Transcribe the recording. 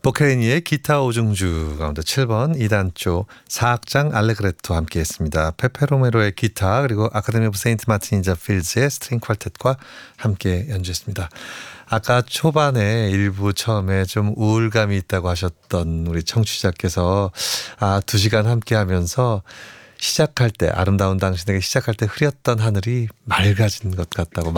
보케리니의 기타 오중주 가운데 7번 2단조 4악장 알레그레토 함께했습니다. 페페로메로의 기타 그리고 아카데미 오브 세인트 마틴 인자 필즈의 스트링 퀄텟과 함께 연주했습니다. 아까 초반에 일부 처음에 좀 우울감이 있다고 하셨던 우리 청취자께서 2시간 함께하면서 시작할 때 아름다운 당신에게 시작할 때 흐렸던 하늘이 맑아진 것 같다고